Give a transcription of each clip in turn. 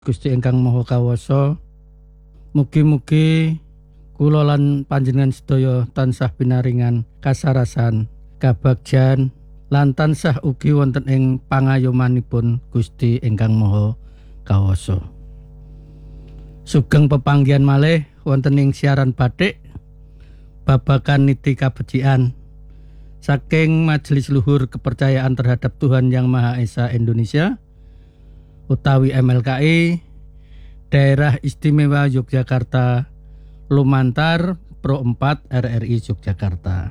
Gusti ingkang Maha Kawasa, mugi-mugi kula lan panjenengan sedaya tansah pinaringan kasarasan, kabagjan lan tansah ugi wonten ing pangayomanipun Gusti ingkang Maha Kawasa. Sugeng pepanggihan malih wonten ing siaran bathik babagan niti kabecikan saking Majelis Luhur Kepercayaan Terhadap Tuhan Yang Maha Esa Indonesia utawi MLKI Daerah Istimewa Yogyakarta lumantar Pro 4 RRI Yogyakarta.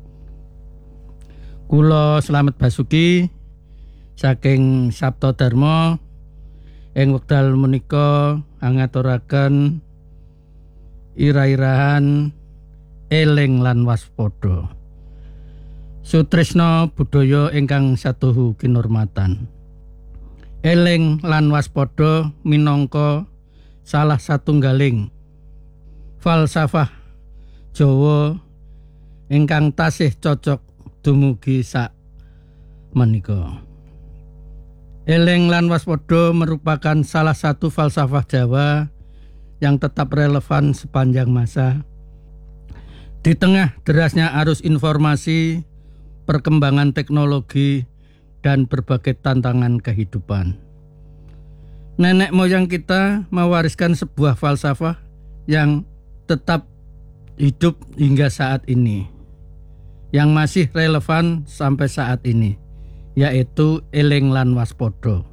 Kula Slamet Basuki saking Sabto Dharma ing wekdal menika ngaturaken ira-irahan eling lan waspada. Sutresna budaya ingkang satuhu kinurmatan. Eling lan waspada minangka salah satunggaling falsafah Jawa ingkang tasih cocok dumugi sak menika. Eling lan waspada merupakan salah satu falsafah Jawa yang tetap relevan sepanjang masa. Di tengah derasnya arus informasi, perkembangan teknologi, dan berbagai tantangan kehidupan. Nenek moyang kita mewariskan sebuah falsafah yang tetap hidup hingga saat ini, yang masih relevan sampai saat ini, yaitu eling lan waspada.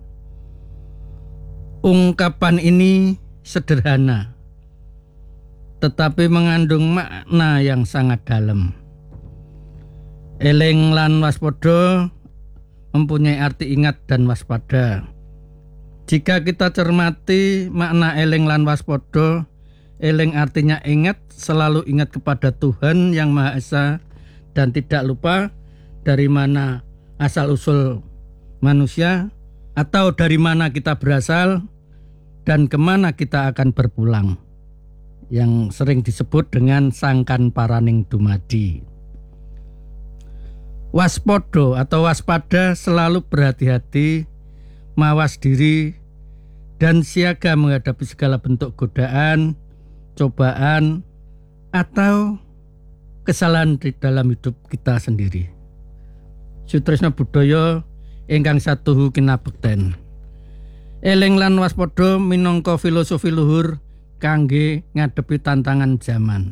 Ungkapan ini sederhana, tetapi mengandung makna yang sangat dalam. Eling lan waspada mempunyai arti ingat dan waspada. Jika kita cermati makna eling lan waspada, eling artinya ingat, selalu ingat kepada Tuhan Yang Maha Esa dan tidak lupa dari mana asal-usul manusia atau dari mana kita berasal dan kemana kita akan berpulang, yang sering disebut dengan sangkan paraning dumadi. Waspodo atau waspada selalu berhati-hati, mawas diri, dan siaga menghadapi segala bentuk godaan, cobaan, atau kesalahan di dalam hidup kita sendiri. Sutresna budaya ingkang satuhu kinabekten. Eling lan waspada minangka filosofi luhur kangge ngadepi tantangan zaman.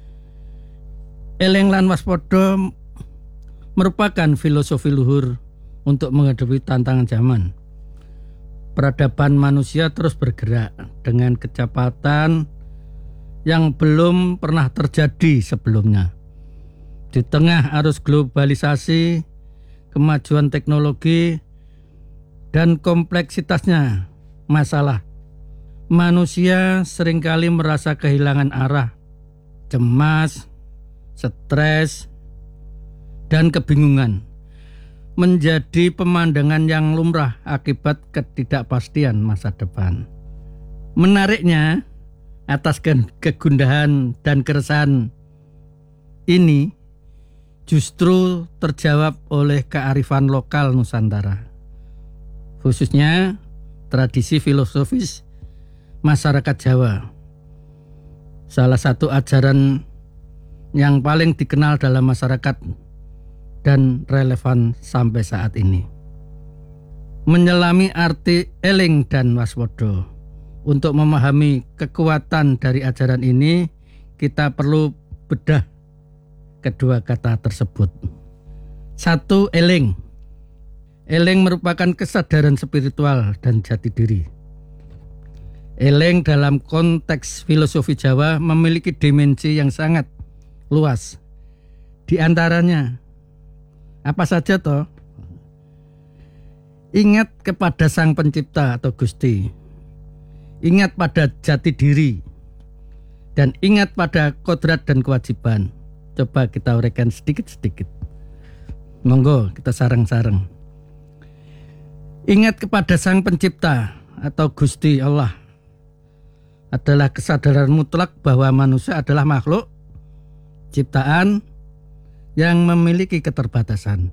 Eling lan waspada merupakan filosofi luhur untuk menghadapi tantangan zaman. Peradaban manusia terus bergerak dengan kecepatan yang belum pernah terjadi sebelumnya. Di tengah arus globalisasi, kemajuan teknologi, dan kompleksitasnya masalah, manusia seringkali merasa kehilangan arah, cemas, stres, dan kebingungan menjadi pemandangan yang lumrah akibat ketidakpastian masa depan. Menariknya, atas kegundahan dan keresahan ini justru terjawab oleh kearifan lokal Nusantara, khususnya tradisi filosofis masyarakat Jawa. Salah satu ajaran yang paling dikenal dalam masyarakat dan relevan sampai saat ini. Menyelami arti eling dan waspada. Untuk memahami kekuatan dari ajaran ini, kita perlu bedah kedua kata tersebut. 1. Eling. Eling merupakan kesadaran spiritual dan jati diri. Eling dalam konteks filosofi Jawa memiliki dimensi yang sangat luas. Di antaranya, apa saja toh? Ingat kepada Sang Pencipta atau Gusti. Ingat pada jati diri. Dan ingat pada kodrat dan kewajiban. Coba kita uraikan sedikit-sedikit. Monggo kita sareng-sareng. Ingat kepada Sang Pencipta atau Gusti Allah adalah kesadaran mutlak bahwa manusia adalah makhluk ciptaan yang memiliki keterbatasan.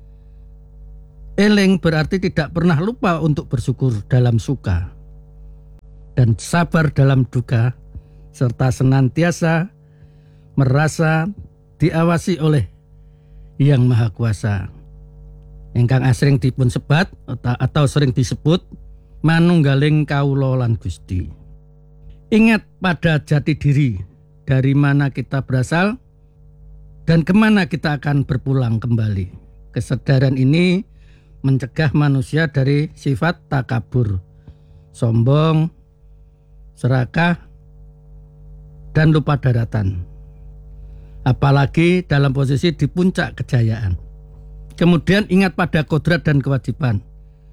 Eling berarti tidak pernah lupa untuk bersyukur dalam suka. dan sabar dalam duka, serta senantiasa merasa diawasi oleh Yang Maha Kuasa. Ingkang asring dipun sebat atau sering disebut manunggaling kawula lan Gusti. Ingat pada jati diri, dari mana kita berasal dan kemana kita akan berpulang kembali. Kesadaran ini mencegah manusia dari sifat takabur, sombong, serakah, dan lupa daratan. Apalagi dalam posisi di puncak kejayaan. Kemudian ingat pada kodrat dan kewajiban.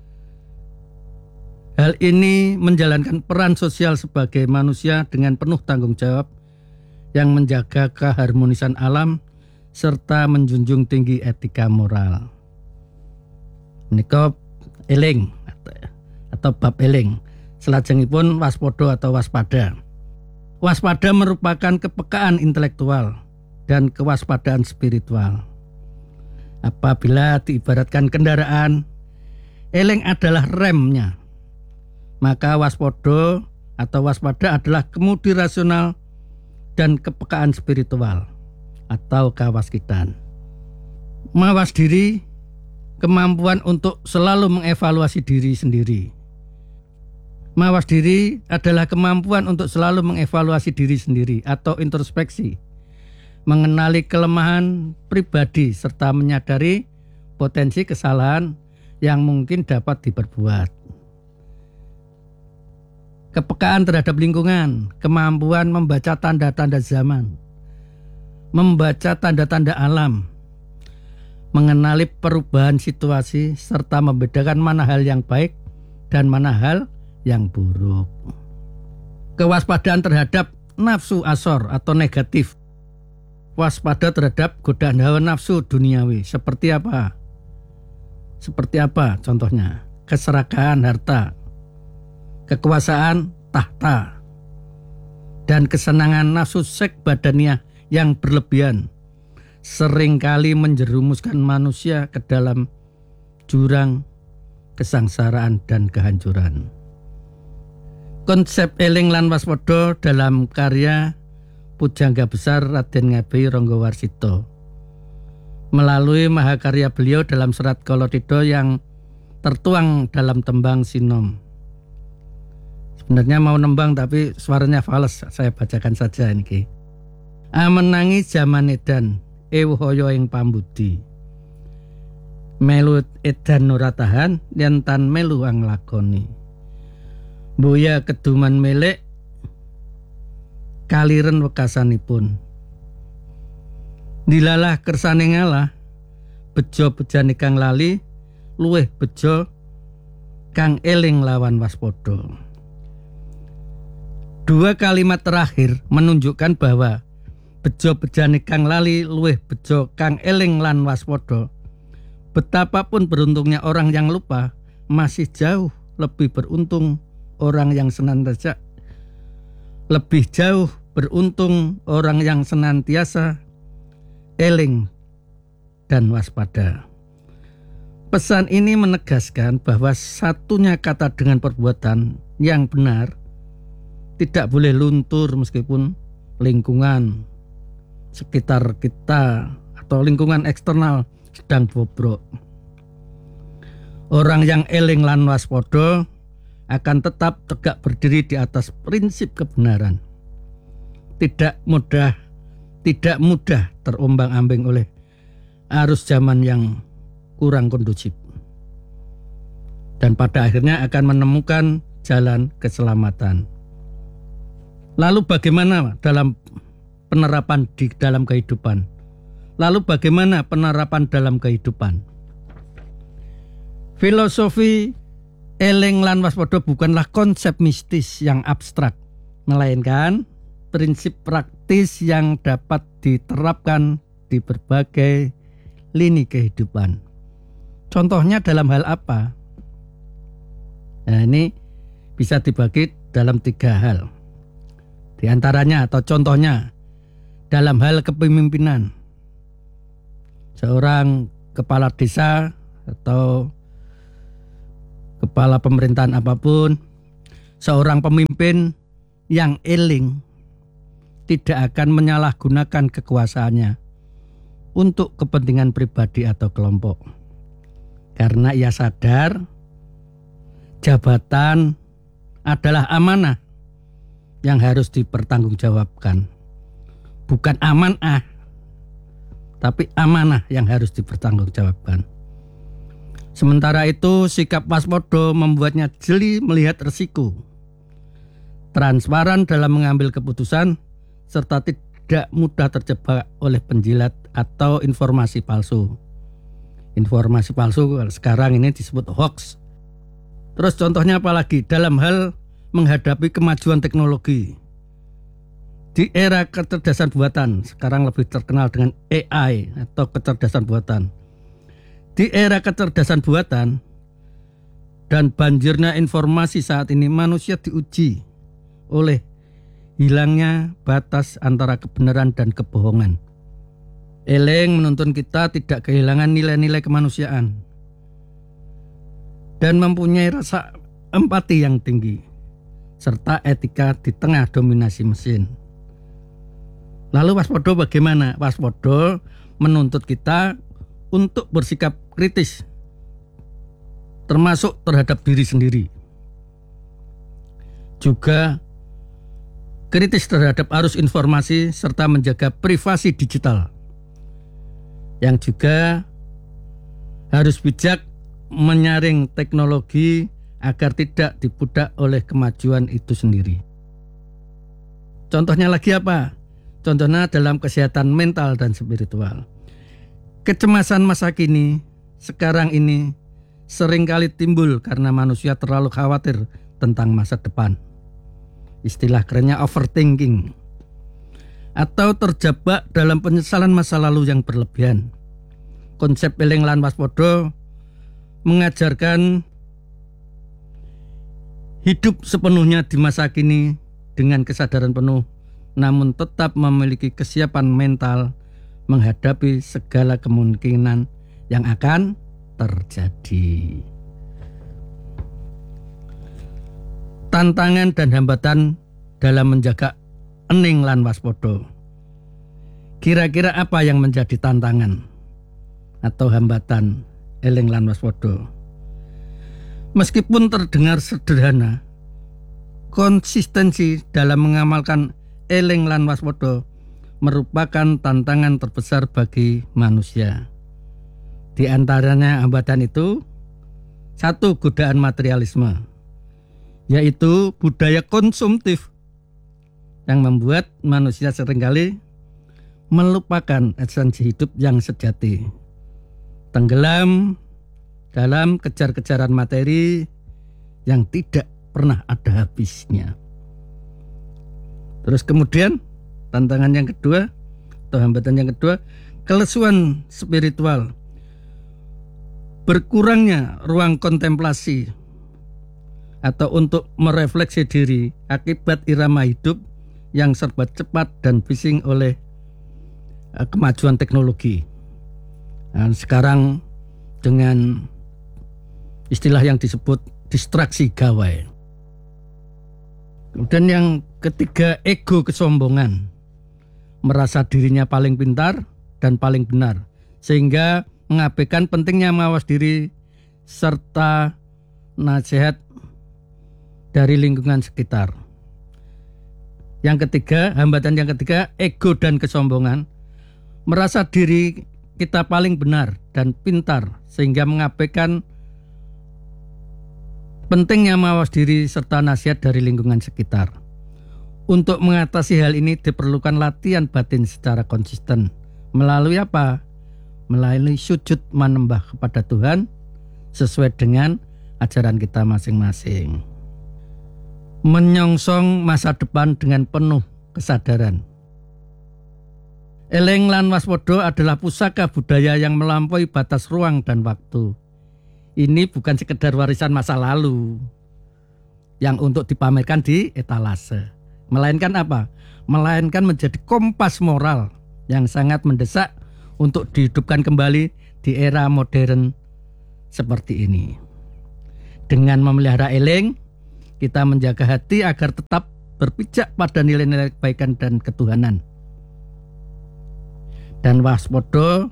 Hal ini menjalankan peran sosial sebagai manusia dengan penuh tanggung jawab yang menjaga keharmonisan alam serta menjunjung tinggi etika moral. Menika eling atau bab eling. Selajengipun waspada atau waspada. Waspada merupakan kepekaan intelektual dan kewaspadaan spiritual. Apabila diibaratkan kendaraan, eling adalah remnya. Maka waspada atau waspada adalah kemudi rasional dan kepekaan spiritual atau kawaskitan. Mawas diri, kemampuan untuk selalu mengevaluasi diri sendiri. Mawas diri adalah kemampuan untuk selalu mengevaluasi diri sendiri atau introspeksi, mengenali kelemahan pribadi serta menyadari potensi kesalahan yang mungkin dapat diperbuat. Kepekaan terhadap lingkungan, kemampuan membaca tanda-tanda zaman, membaca tanda-tanda alam, mengenali perubahan situasi serta membedakan mana hal yang baik dan mana hal yang buruk. Kewaspadaan terhadap nafsu asor atau negatif. Waspada terhadap godaan hawa nafsu duniawi. Seperti apa? Seperti apa contohnya? Keserakahan harta, kekuasaan tahta, dan kesenangan nafsu seks badaniah yang berlebihan seringkali menjerumuskan manusia ke dalam jurang kesengsaraan dan kehancuran. Konsep eling lan waspada dalam karya Pujangga Besar Raden Ngabei Ranggawarsita melalui mahakarya beliau dalam serat Kalatido yang tertuang dalam tembang Sinom. Sebenarnya mau nembang tapi suaranya fales, saya bacakan saja ini. Amenangi jaman edan ewuhaya ing pambudi, melu edan ora tahan yen tan melu ang lakoni, boya keduman melek kaliren wekasanipun. Dilalah kersane ngalah, bejo bejane kang lali, luweh bejo kang eling lawan waspada. Dua kalimat terakhir menunjukkan bahwa bejo bejane kang lali, luweh bejo kang eling lan waspada. Betapapun beruntungnya orang yang lupa, masih jauh lebih beruntung orang yang senantiasa lebih jauh beruntung orang yang senantiasa eling dan waspada. Pesan ini menegaskan bahwa satunya kata dengan perbuatan yang benar tidak boleh luntur meskipun lingkungan sekitar kita atau lingkungan eksternal sedang bobrok. Orang yang eling lan waspada akan tetap tegak berdiri di atas prinsip kebenaran. Tidak mudah terombang-ambing oleh arus zaman yang kurang kondusif. Dan pada akhirnya akan menemukan jalan keselamatan. Lalu bagaimana dalam penerapan di dalam kehidupan? Lalu bagaimana penerapan dalam kehidupan? Filosofi eling lan waspada bukanlah konsep mistis yang abstrak, melainkan prinsip praktis yang dapat diterapkan di berbagai lini kehidupan. Contohnya dalam hal apa? Nah, ini bisa dibagi dalam 3 hal. Di antaranya atau contohnya dalam hal kepemimpinan. Seorang kepala desa atau kepala pemerintahan apapun Seorang pemimpin yang eling tidak akan menyalahgunakan kekuasaannya untuk kepentingan pribadi atau kelompok. Karena ia sadar jabatan adalah amanah yang harus dipertanggungjawabkan. Bukan amanah, tapi amanah yang harus dipertanggungjawabkan. Sementara itu, sikap waspada membuatnya jeli melihat risiko, transparan dalam mengambil keputusan, serta tidak mudah terjebak oleh penjilat atau informasi palsu. Informasi palsu sekarang ini disebut hoax. Terus contohnya apalagi dalam hal menghadapi kemajuan teknologi. Di era kecerdasan buatan, sekarang lebih terkenal dengan AI atau kecerdasan buatan. Di era kecerdasan buatan dan banjirnya informasi saat ini, manusia diuji oleh hilangnya batas antara kebenaran dan kebohongan. Eling menuntun kita tidak kehilangan nilai-nilai kemanusiaan dan mempunyai rasa empati yang tinggi serta etika di tengah dominasi mesin. Lalu waspada bagaimana? Waspada menuntut kita untuk bersikap kritis, termasuk terhadap diri sendiri. Juga kritis terhadap arus informasi serta menjaga privasi digital. Yang juga harus bijak menyaring teknologi agar tidak dibudak oleh kemajuan itu sendiri. Contohnya lagi apa? Contohnya dalam kesehatan mental dan spiritual. Kecemasan masa kini, sekarang ini seringkali timbul karena manusia terlalu khawatir tentang masa depan. Istilah kerennya overthinking. Atau terjebak dalam penyesalan masa lalu yang berlebihan. Konsep eling lan waspada mengajarkan hidup sepenuhnya di masa kini dengan kesadaran penuh, namun tetap memiliki kesiapan mental menghadapi segala kemungkinan yang akan terjadi. Tantangan dan hambatan dalam menjaga ening lan waspada. Kira-kira apa yang menjadi tantangan atau hambatan eling lan waspada? Meskipun terdengar sederhana, konsistensi dalam mengamalkan eling lan waspada merupakan tantangan terbesar bagi manusia. Di antaranya hambatan itu, satu, godaan materialisme, yaitu budaya konsumtif yang membuat manusia seringkali melupakan esensi hidup yang sejati, tenggelam dalam kejar-kejaran materi yang tidak pernah ada habisnya. Terus kemudian tantangan yang kedua atau hambatan yang kedua, kelesuan spiritual, berkurangnya ruang kontemplasi atau untuk merefleksi diri akibat irama hidup yang serba cepat dan bising oleh kemajuan teknologi. Nah, sekarang dengan istilah yang disebut distraksi gawai. Kemudian yang ketiga, ego kesombongan, merasa dirinya paling pintar dan paling benar, sehingga mengabaikan pentingnya mawas diri serta nasihat dari lingkungan sekitar. Yang ketiga, hambatan yang ketiga, ego dan kesombongan, merasa diri kita paling benar dan pintar, sehingga mengabaikan pentingnya mawas diri serta nasihat dari lingkungan sekitar. Untuk mengatasi hal ini diperlukan latihan batin secara konsisten. Melalui apa? Melalui sujud menembah kepada Tuhan sesuai dengan ajaran kita masing-masing. Menyongsong masa depan dengan penuh kesadaran. Eling lan waspada adalah pusaka budaya yang melampaui batas ruang dan waktu. Ini bukan sekedar warisan masa lalu yang untuk dipamerkan di etalase. Melainkan apa? Melainkan menjadi kompas moral yang sangat mendesak untuk dihidupkan kembali di era modern seperti ini. Dengan memelihara eling, kita menjaga hati agar tetap berpijak pada nilai-nilai kebaikan dan ketuhanan. Dan waspada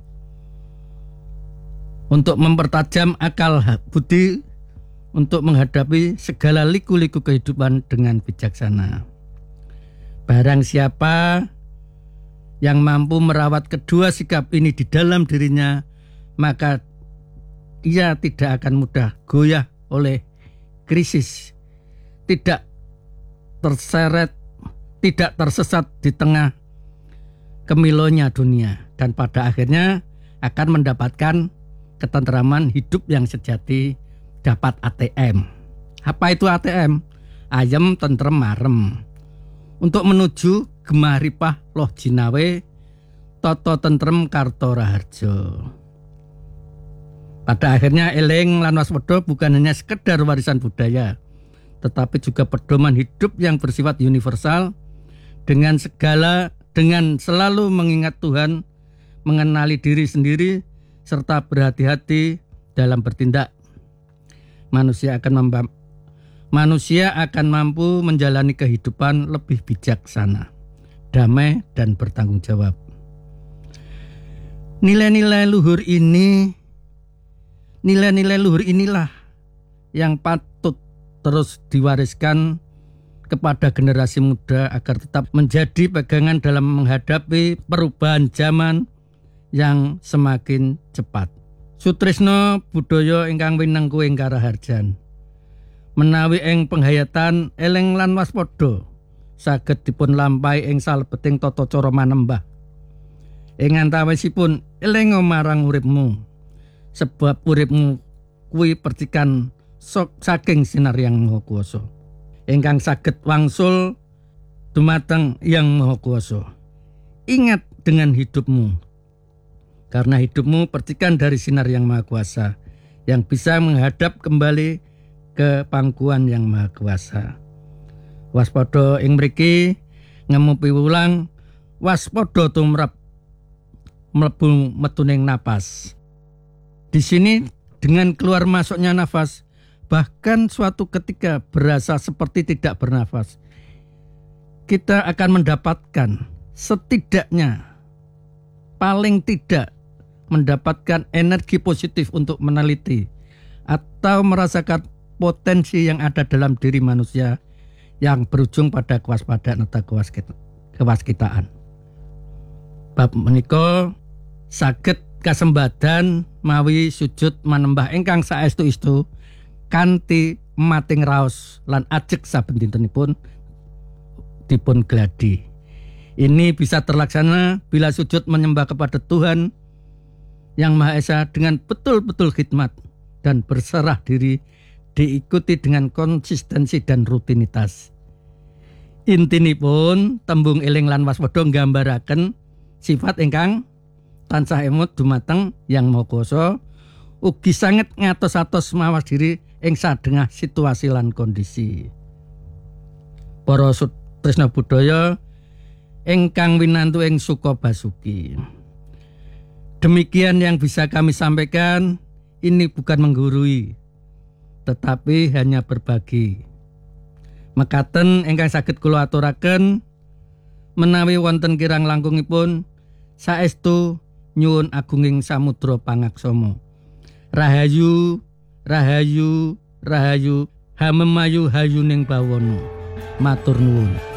untuk mempertajam akal budi untuk menghadapi segala liku-liku kehidupan dengan bijaksana. Barang siapa yang mampu merawat kedua sikap ini di dalam dirinya, maka ia tidak akan mudah goyah oleh krisis, tidak terseret, tidak tersesat di tengah kemilonya dunia, dan pada akhirnya akan mendapatkan ketentraman hidup yang sejati, dapat ATM. Apa itu ATM? Ayem, tentrem, marem. Untuk menuju gemaripah loh jinawe, toto tentrem karto raharjo. Pada akhirnya eling lan waspada bukan hanya sekedar warisan budaya, tetapi juga pedoman hidup yang bersifat universal dengan selalu mengingat Tuhan, mengenali diri sendiri, serta berhati-hati dalam bertindak. Manusia akan mampu menjalani kehidupan lebih bijaksana, damai, dan bertanggung jawab. Nilai-nilai luhur inilah yang patut terus diwariskan kepada generasi muda agar tetap menjadi pegangan dalam menghadapi perubahan zaman yang semakin cepat. Sutrisno budaya ingkang winengku ing karaharjan. Menawi ing penghayatan eling lan waspada saged dipun lampahi ing salebeting tata cara manembah. Ing antawisipun eling marang uripmu, sebab uripmu kuwi percikan saking sinar yang Maha Kuwasa, ingkang saged wangsul dumateng Yang Maha Kuwasa. Ingat dengan hidupmu, karena hidupmu percikan dari sinar Yang Maha Kuwasa, yang bisa menghadap kembali ke pangkuan Yang Maha Kuwasa. Waspada ing mriki ngemu piwulang, waspada tumrap mlebu metuning napas. Di sini dengan keluar masuknya nafas, bahkan suatu ketika berasa seperti tidak bernafas, kita akan mendapatkan setidaknya, paling tidak mendapatkan energi positif untuk meneliti atau merasakan potensi yang ada dalam diri manusia yang berujung pada kewaspadaan atau kewaskitaan. Bab menika saged kasembadan mawi sujud manembah ingkang saestu-estu kanthi mating raos lan ajeg saben dintenipun dipun gladi. Ini bisa terlaksana bila sujud menyembah kepada Tuhan Yang Maha Esa dengan betul-betul khidmat dan berserah diri, diikuti dengan konsistensi dan rutinitas. Intinipun tembung eling lan waspada nggambaraken sifat ingkang tansah emut dumateng Yang Maha Kuwasa, ugi sanget ngatos-atos mawas diri ing sadengah situasi lan kondisi. Para tresna budaya ingkang winantu ing Suka Basuki, demikian yang bisa kami sampaikan. Ini bukan menggurui, tetapi hanya berbagi. Mekaten ingkang saged kula aturaken, menawi wonten kirang langkungipun saestu nyuwun agunging samudra pangaksama. Rahayu, rahayu, rahayu, hamemayu hayuning bawana. Matur nuwun.